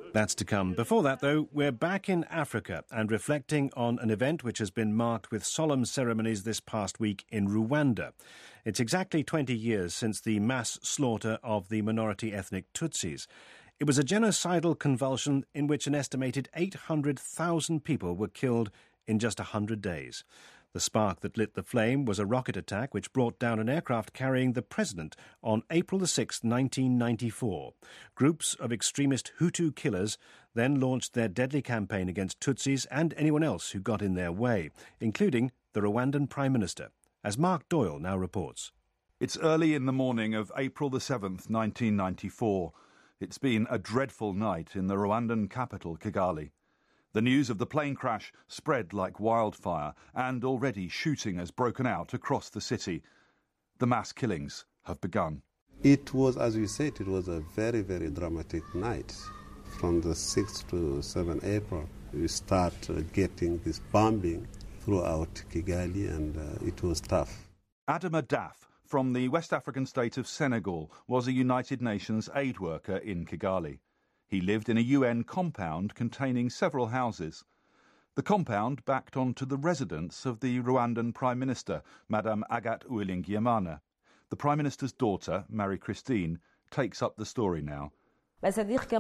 That's to come. Before that, though, we're back in Africa and reflecting on an event which has been marked with solemn ceremonies this past week in Rwanda. It's exactly 20 years since the mass slaughter of the minority ethnic Tutsis. It was a genocidal convulsion in which an estimated 800,000 people were killed in just 100 days. The spark that lit the flame was a rocket attack which brought down an aircraft carrying the president on April 6, 1994. Groups of extremist Hutu killers then launched their deadly campaign against Tutsis and anyone else who got in their way, including the Rwandan Prime Minister, as Mark Doyle now reports. It's early in the morning of April 7th, 1994. It's been a dreadful night in the Rwandan capital, Kigali. The news of the plane crash spread like wildfire, and already shooting has broken out across the city. The mass killings have begun. It was, as you said, it was a very, very dramatic night. From the 6th to 7th April, we start getting this bombing throughout Kigali, and it was tough. Adama Daf, from the West African state of Senegal, was a United Nations aid worker in Kigali. He lived in a UN compound containing several houses. The compound backed onto the residence of the Rwandan Prime Minister, Madame Agathe Uwilingiyimana. The Prime Minister's daughter, Marie-Christine, takes up the story now. Well,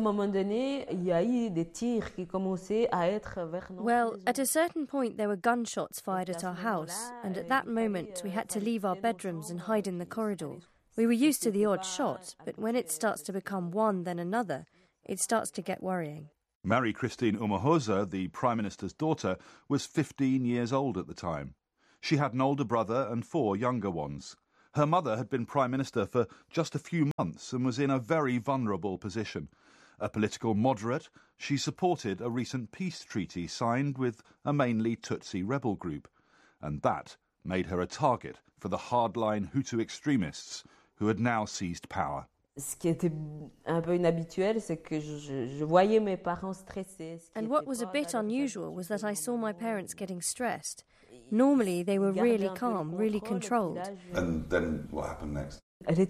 at a certain point there were gunshots fired at our house, and at that moment we had to leave our bedrooms and hide in the corridor. We were used to the odd shot, but when it starts to become one then another, it starts to get worrying. Marie-Christine Umuhoza, the Prime Minister's daughter, was 15 years old at the time. She had an older brother and 4 younger ones. Her mother had been Prime Minister for just a few months and was in a very vulnerable position. A political moderate, she supported a recent peace treaty signed with a mainly Tutsi rebel group. And that made her a target for the hardline Hutu extremists who had now seized power. And what was a bit unusual was that I saw my parents getting stressed. Normally they were really calm, really controlled. And then what happened next? The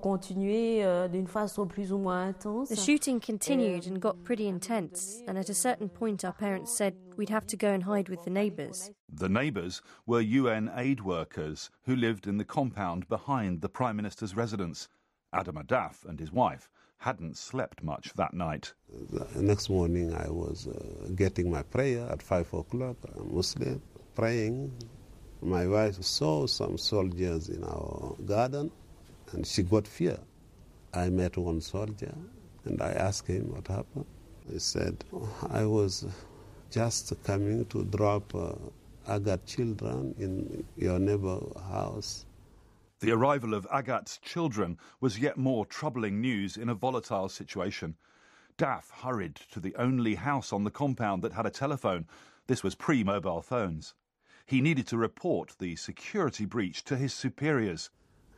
shooting continued and got pretty intense, and at a certain point our parents said we'd have to go and hide with the neighbours. The neighbours were UN aid workers who lived in the compound behind the Prime Minister's residence. Adama Daf and his wife hadn't slept much that night. The next morning I was getting my prayer at 5 o'clock, I'm Muslim, praying. My wife saw some soldiers in our garden and she got fear. I met one soldier and I asked him what happened. He said, I was just coming to drop Agathe children in your neighbor's house. The arrival of Agat's children was yet more troubling news in a volatile situation. Daf hurried to the only house on the compound that had a telephone. This was pre-mobile phones. He needed to report the security breach to his superiors.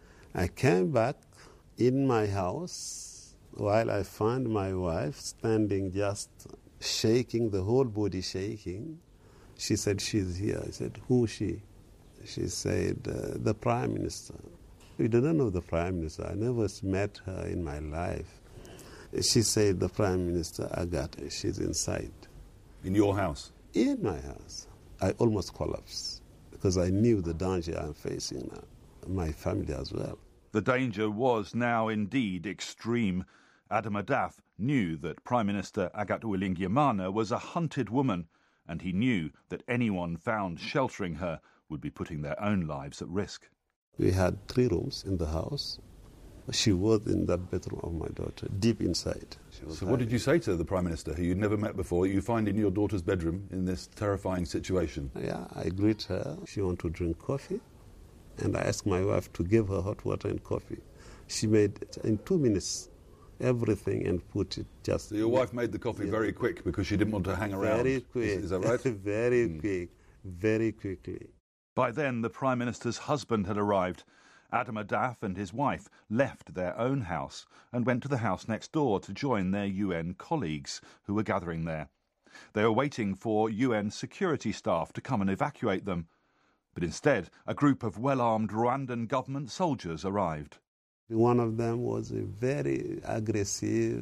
I came back in my house while I found my wife standing just shaking, the whole body shaking. She said, she's here. I said, who is she? She said, the Prime Minister. We didn't know the Prime Minister. I never met her in my life. She said, the Prime Minister, Agathe, she's inside. In your house? In my house. I almost collapsed because I knew the danger I'm facing now. My family as well. The danger was now indeed extreme. Adama Daf knew that Prime Minister Agathe Uwilingiyimana was a hunted woman, and he knew that anyone found sheltering her would be putting their own lives at risk. We had 3 rooms in the house. She was in that bedroom of my daughter, deep inside. So what did you say to the Prime Minister, who you'd never met before, you find in your daughter's bedroom in this terrifying situation? Yeah, I greet her. She wanted to drink coffee, and I asked my wife to give her hot water and coffee. She made, in 2 minutes, everything and put it just... So your wife made the coffee very quick because she didn't want to hang around? Very quick. Is that right? Very quick, very quickly. By then, the Prime Minister's husband had arrived. Adama Daf and his wife left their own house and went to the house next door to join their UN colleagues who were gathering there. They were waiting for UN security staff to come and evacuate them. But instead, a group of well-armed Rwandan government soldiers arrived. One of them was a very aggressive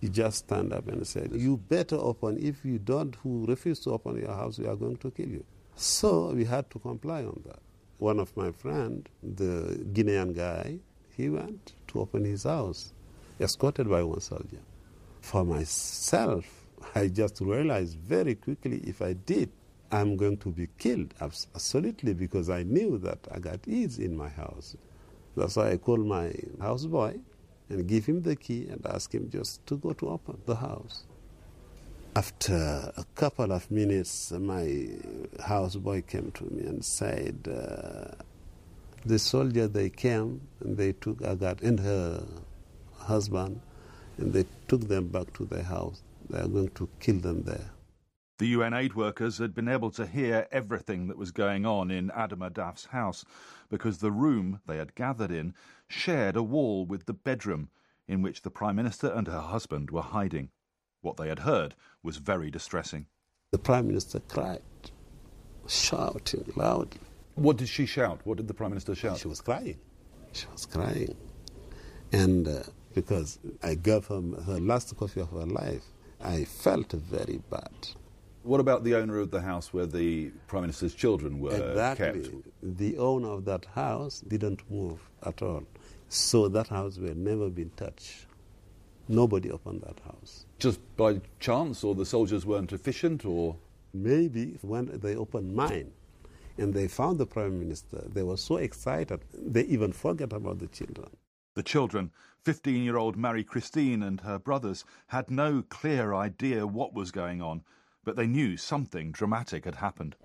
He just stand up and said, "You better open. If you don't, who refuse to open your house, we are going to kill you." So we had to comply on that. One of my friends, the Guinean guy, he went to open his house, escorted by one soldier. For myself, I just realized very quickly if I did, I'm going to be killed, absolutely, because I knew that I got AIDS in my house. That's why I called my houseboy and give him the key and ask him just to go to open the house. After a couple of minutes, my houseboy came to me and said, the soldier, they came and they took Agathe and her husband and they took them back to their house. They are going to kill them there. The UN aid workers had been able to hear everything that was going on in Adama Daff's house because the room they had gathered in shared a wall with the bedroom in which the Prime Minister and her husband were hiding. What they had heard was very distressing. The Prime Minister cried, shouting loudly. What did she shout? What did the Prime Minister shout? She was crying. She was crying. And because I gave her her last coffee of her life, I felt very bad. What about the owner of the house where the Prime Minister's children were kept? The owner of that house didn't move at all. So that house will never been touched. Nobody opened that house. Just by chance, or the soldiers weren't efficient, or? Maybe when they opened mine and they found the Prime Minister, they were so excited, they even forgot about the children. The children, 15-year-old Marie-Christine and her brothers, had no clear idea what was going on, but they knew something dramatic had happened.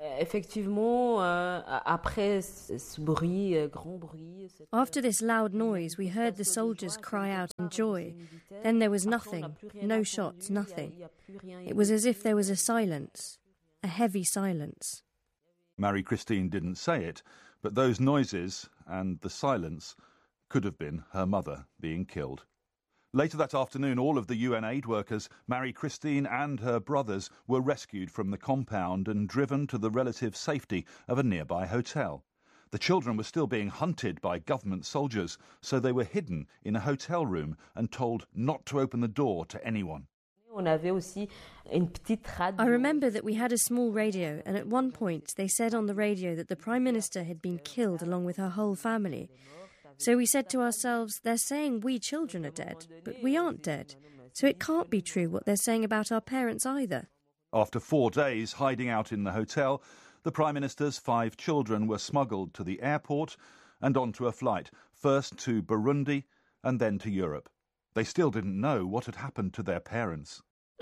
After this loud noise, we heard the soldiers cry out in joy. Then there was nothing, no shots, nothing. It was as if there was a silence, a heavy silence. Marie-Christine didn't say it, but those noises and the silence could have been her mother being killed. Later that afternoon, all of the UN aid workers, Marie-Christine and her brothers, were rescued from the compound and driven to the relative safety of a nearby hotel. The children were still being hunted by government soldiers, so they were hidden in a hotel room and told not to open the door to anyone. I remember that we had a small radio, and at one point they said on the radio that the Prime Minister had been killed along with her whole family. So we said to ourselves, they're saying we children are dead, but we aren't dead. So it can't be true what they're saying about our parents either. After 4 days hiding out in the hotel, the Prime Minister's 5 children were smuggled to the airport and onto a flight, first to Burundi and then to Europe. They still didn't know what had happened to their parents. I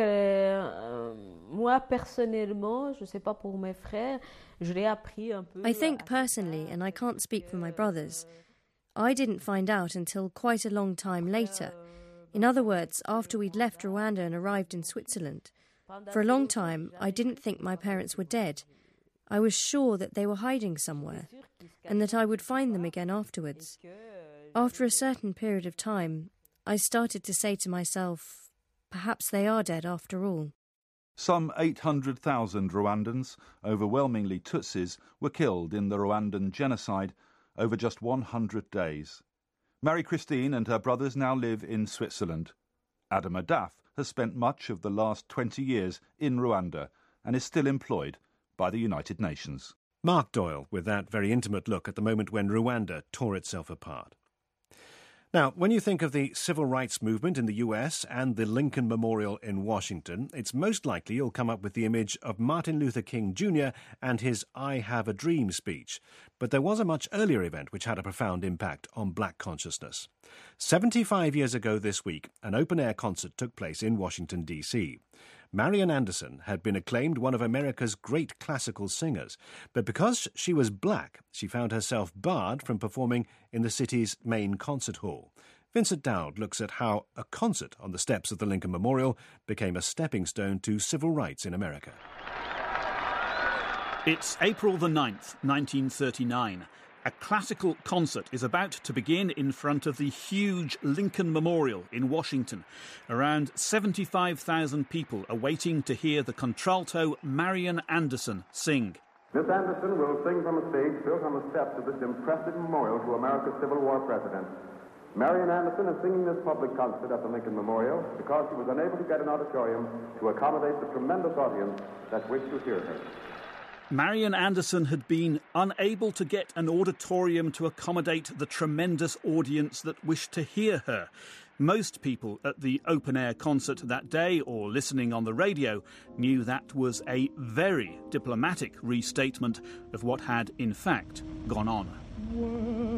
think personally, and I can't speak for my brothers, I didn't find out until quite a long time later. In other words, after we'd left Rwanda and arrived in Switzerland. For a long time, I didn't think my parents were dead. I was sure that they were hiding somewhere, and that I would find them again afterwards. After a certain period of time, I started to say to myself, perhaps they are dead after all. Some 800,000 Rwandans, overwhelmingly Tutsis, were killed in the Rwandan genocide over just 100 days. Marie-Christine and her brothers now live in Switzerland. Adama Daff has spent much of the last 20 years in Rwanda and is still employed by the United Nations. Mark Doyle with that very intimate look at the moment when Rwanda tore itself apart. Now, when you think of the civil rights movement in the US and the Lincoln Memorial in Washington, it's most likely you'll come up with the image of Martin Luther King Jr. and his I Have a Dream speech. But there was a much earlier event which had a profound impact on black consciousness. 75 years ago this week, an open-air concert took place in Washington, D.C. Marian Anderson had been acclaimed one of America's great classical singers, but because she was black, she found herself barred from performing in the city's main concert hall. Vincent Dowd looks at how a concert on the steps of the Lincoln Memorial became a stepping stone to civil rights in America. It's April the 9th, 1939. A classical concert is about to begin in front of the huge Lincoln Memorial in Washington. Around 75,000 people are waiting to hear the contralto Marian Anderson sing. Miss Anderson will sing from a stage built on the steps of this impressive memorial to America's Civil War president. Marian Anderson is singing this public concert at the Lincoln Memorial because she was unable to get an auditorium to accommodate the tremendous audience that wished to hear her. Marian Anderson had been unable to get an auditorium to accommodate the tremendous audience that wished to hear her. Most people at the open-air concert that day, or listening on the radio, knew that was a very diplomatic restatement of what had, in fact, gone on.